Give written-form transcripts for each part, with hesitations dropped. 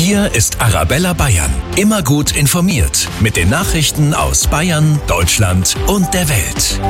Hier ist Arabella Bayern. Immer gut informiert mit den Nachrichten aus Bayern, Deutschland und der Welt.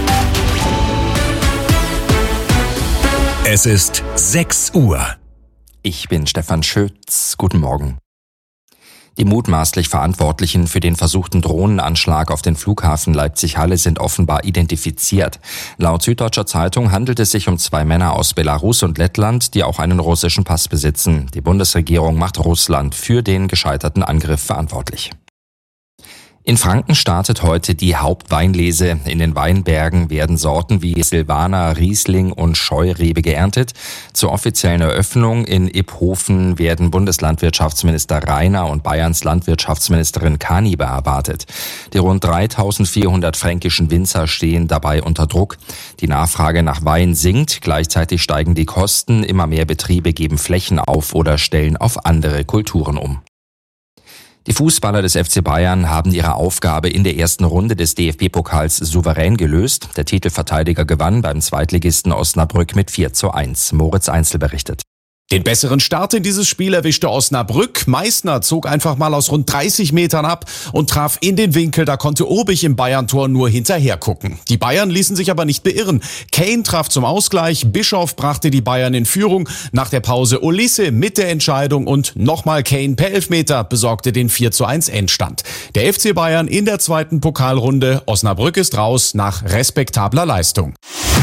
Es ist 6 Uhr. Ich bin Stefan Schütz. Guten Morgen. Die mutmaßlich Verantwortlichen für den versuchten Drohnenanschlag auf den Flughafen Leipzig-Halle sind offenbar identifiziert. Laut Süddeutscher Zeitung handelt es sich um 2 Männer aus Belarus und Lettland, die auch einen russischen Pass besitzen. Die Bundesregierung macht Russland für den gescheiterten Angriff verantwortlich. In Franken startet heute die Hauptweinlese. In den Weinbergen werden Sorten wie Silvaner, Riesling und Scheurebe geerntet. Zur offiziellen Eröffnung in Iphofen werden Bundeslandwirtschaftsminister Rainer und Bayerns Landwirtschaftsministerin Kanibe erwartet. Die rund 3.400 fränkischen Winzer stehen dabei unter Druck. Die Nachfrage nach Wein sinkt, gleichzeitig steigen die Kosten. Immer mehr Betriebe geben Flächen auf oder stellen auf andere Kulturen um. Die Fußballer des FC Bayern haben ihre Aufgabe in der ersten Runde des DFB-Pokals souverän gelöst. Der Titelverteidiger gewann beim Zweitligisten Osnabrück mit 4:1. Moritz Einzel berichtet. Den besseren Start in dieses Spiel erwischte Osnabrück. Meissner zog einfach mal aus rund 30 Metern ab und traf in den Winkel. Da konnte Obich im Bayern-Tor nur hinterher gucken. Die Bayern ließen sich aber nicht beirren. Kane traf zum Ausgleich. Bischof brachte die Bayern in Führung. Nach der Pause Olise mit der Entscheidung und nochmal Kane per Elfmeter besorgte den 4:1 Endstand. Der FC Bayern in der zweiten Pokalrunde. Osnabrück ist raus nach respektabler Leistung.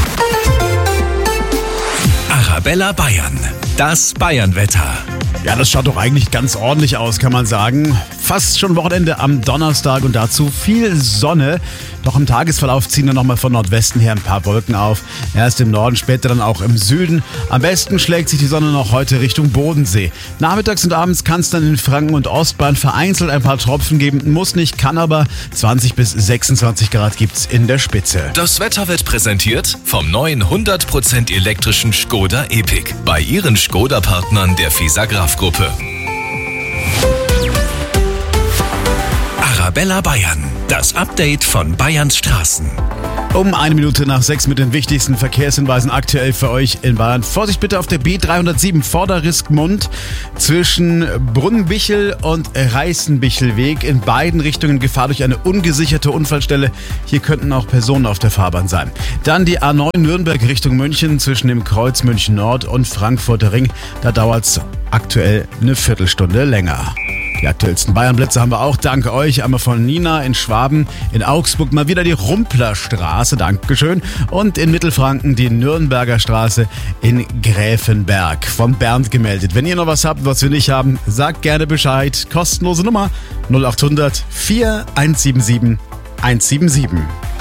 Arabella Bayern. Das Bayern-Wetter. Ja, das schaut doch eigentlich ganz ordentlich aus, kann man sagen. Fast schon Wochenende am Donnerstag und dazu viel Sonne. Doch im Tagesverlauf ziehen dann nochmal von Nordwesten her ein paar Wolken auf. Erst im Norden, später dann auch im Süden. Am besten schlägt sich die Sonne noch heute Richtung Bodensee. Nachmittags und abends kann es dann in Franken und Ostbayern vereinzelt ein paar Tropfen geben. Muss nicht, kann aber. 20 bis 26 Grad gibt's in der Spitze. Das Wetter wird präsentiert vom neuen 100% elektrischen Škoda Epiq. Bei Ihren Škoda-Partnern der FISA Graf-Gruppe. Arabella Bayern. Das Update von Bayerns Straßen. Um 1:01 mit den wichtigsten Verkehrshinweisen aktuell für euch in Bayern. Vorsicht bitte auf der B307 Vorderriskmund zwischen Brunnenbichel und Reißenbichelweg. In beiden Richtungen Gefahr durch eine ungesicherte Unfallstelle. Hier könnten auch Personen auf der Fahrbahn sein. Dann die A9 Nürnberg Richtung München zwischen dem Kreuz München Nord und Frankfurter Ring. Da dauert es aktuell eine Viertelstunde länger. Die aktuellsten Bayernblitze haben wir auch, dank euch. Einmal von Nina in Schwaben, in Augsburg mal wieder die Rumplerstraße, Dankeschön. Und in Mittelfranken die Nürnberger Straße in Gräfenberg. Von Bernd gemeldet. Wenn ihr noch was habt, was wir nicht haben, sagt gerne Bescheid. Kostenlose Nummer 0800 4177 177.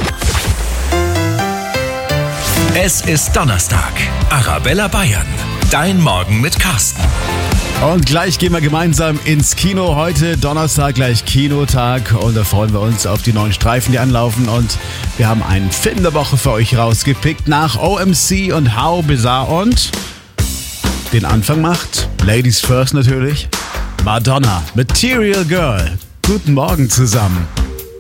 Es ist Donnerstag. Arabella Bayern. Dein Morgen mit Carsten. Und gleich gehen wir gemeinsam ins Kino. Heute Donnerstag, gleich Kinotag. Und da freuen wir uns auf die neuen Streifen, die anlaufen. Und wir haben einen Film der Woche für euch rausgepickt. Nach OMC und How Bizarre. Und den Anfang macht, Ladies First natürlich, Madonna, Material Girl. Guten Morgen zusammen.